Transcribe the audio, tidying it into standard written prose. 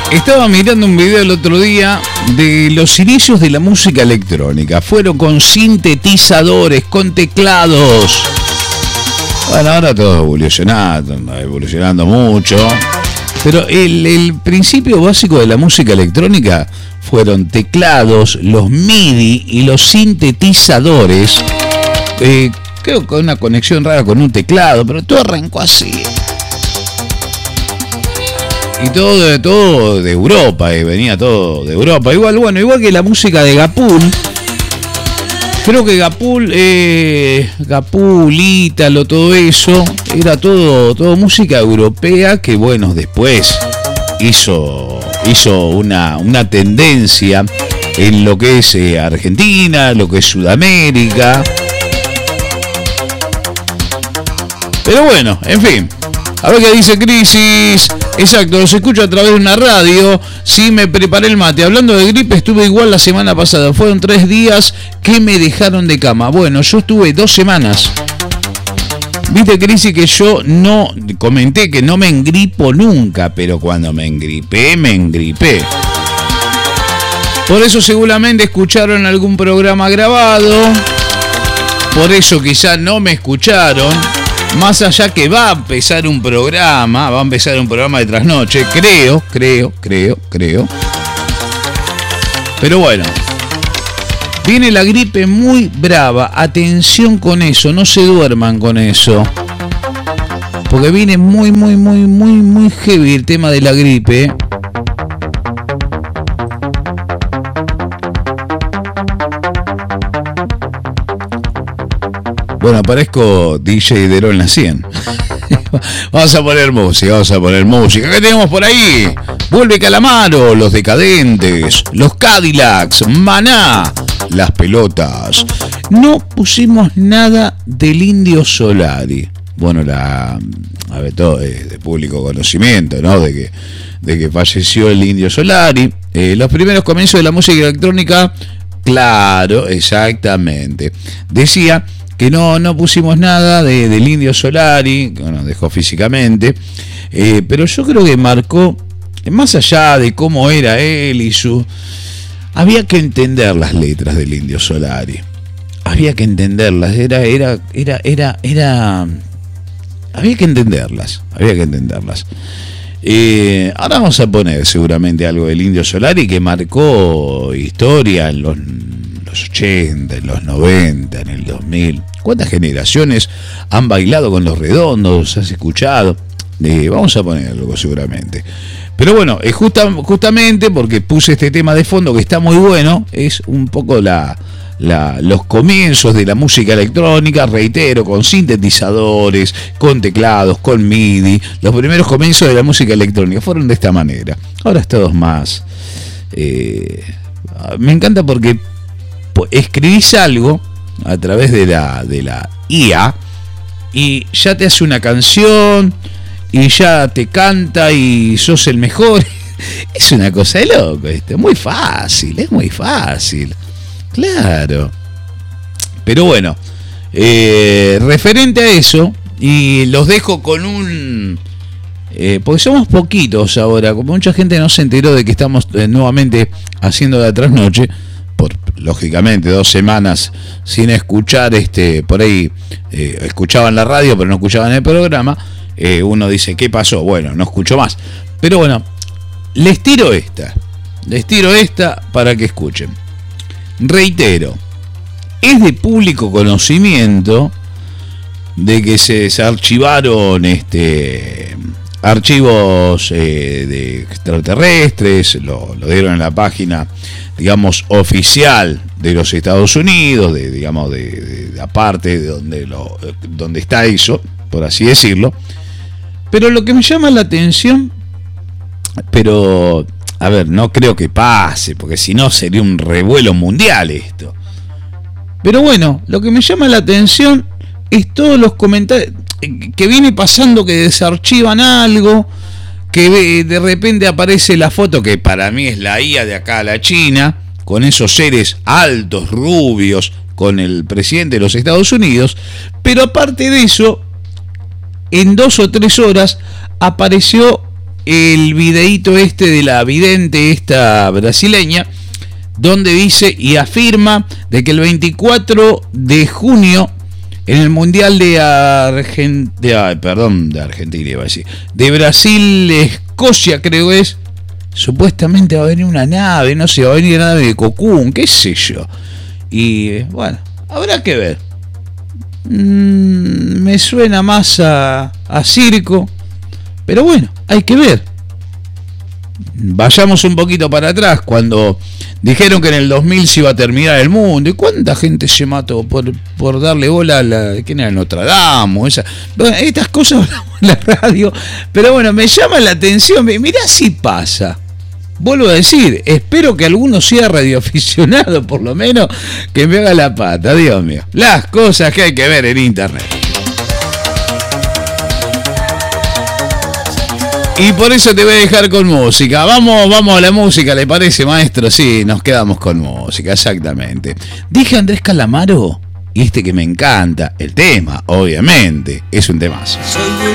Estaba mirando un video el otro día de los inicios de la música electrónica. Fueron con sintetizadores, con teclados. Bueno, ahora todo evolucionando mucho. Pero el principio básico de la música electrónica fueron teclados, los MIDI y los sintetizadores. Creo que con una conexión rara con un teclado, pero todo arrancó así. Y todo de Europa, venía todo de Europa. Igual que la música de Gapul. Creo que Gapul, Ítalo, todo eso, era todo música europea que, bueno, después hizo una tendencia en lo que es Argentina, lo que es Sudamérica. Pero bueno, en fin. A ver qué dice Crisis. Exacto, los escucho a través de una radio. Sí, me preparé el mate. Hablando de gripe, estuve igual la semana pasada. Fueron 3 días que me dejaron de cama. Bueno, yo estuve 2 semanas. Viste, Crisis, que yo no comenté que no me engripo nunca, pero cuando me engripé. Por eso seguramente escucharon algún programa grabado. Por eso quizás no me escucharon. Más allá que va a empezar un programa de trasnoche, creo. Pero bueno, viene la gripe muy brava, atención con eso, no se duerman con eso. Porque viene muy heavy el tema de la gripe. Bueno, parezco DJ Derol en la 100. Vamos a poner música. ¿Qué tenemos por ahí? Vuelve Calamaro, Los Decadentes, Los Cadillacs, Maná, Las Pelotas. No pusimos nada del Indio Solari. Bueno, todo es de público conocimiento, ¿no? De que falleció el Indio Solari. Los primeros comienzos de la música electrónica, claro, exactamente. Decía que no pusimos nada del Indio Solari, que nos dejó físicamente, pero yo creo que marcó, más allá de cómo era él y su... Había que entender las letras del Indio Solari, había que entenderlas, había que entenderlas. Ahora vamos a poner seguramente algo del Indio Solari que marcó historia en los 80, en los 90, en el 2000. ¿Cuántas generaciones han bailado con Los Redondos? ¿Has escuchado? Vamos a poner algo seguramente. Pero bueno, justamente porque puse este tema de fondo que está muy bueno, es un poco los comienzos de la música electrónica, reitero, con sintetizadores, con teclados, con MIDI. Los primeros comienzos de la música electrónica fueron de esta manera. Ahora es todo más. Me encanta porque escribís algo a través de la IA y ya te hace una canción y ya te canta y sos el mejor. Es una cosa de loco esto, es muy fácil, claro. Pero bueno, referente a eso, y los dejo con un... porque somos poquitos ahora, como mucha gente no se enteró de que estamos nuevamente haciendo la trasnoche, por lógicamente 2 semanas sin escuchar, por ahí escuchaban la radio pero no escuchaban el programa, uno dice ¿qué pasó? Bueno, no escucho más, pero bueno, les tiro esta para que escuchen. Reitero, es de público conocimiento de que se desarchivaron archivos de extraterrestres, lo dieron en la página, digamos, oficial de los Estados Unidos, de la parte de donde está eso, por así decirlo. Pero lo que me llama la atención, pero a ver, no creo que pase, porque si no sería un revuelo mundial esto. Pero bueno, lo que me llama la atención es todos los comentarios que viene pasando, que desarchivan algo, que de repente aparece la foto, que para mí es la IA de acá a la China, con esos seres altos, rubios, con el presidente de los Estados Unidos. Pero aparte de eso, en 2 o 3 horas apareció el videíto este de la vidente esta brasileña, donde dice y afirma de que el 24 de junio en el Mundial de Argentina, iba a decir, de Brasil, Escocia creo es, supuestamente va a venir una nave, no sé, va a venir una nave de Cocoon, qué sé yo. Y bueno, habrá que ver. Me suena más a circo, pero bueno, hay que ver. Vayamos un poquito para atrás, cuando dijeron que en el 2000 se iba a terminar el mundo. ¿Y cuánta gente se mató por darle bola a la... ¿Quién era? Nostradamus. Bueno, estas cosas hablamos en la radio. Pero bueno, me llama la atención. Mirá si pasa. Vuelvo a decir, espero que alguno sea radioaficionado, por lo menos, que me haga la pata. Dios mío. Las cosas que hay que ver en internet. Y por eso te voy a dejar con música. Vamos a la música, ¿le parece, maestro? Sí, nos quedamos con música, exactamente. Dije Andrés Calamaro, y este que me encanta, el tema, obviamente, es un temazo. Soy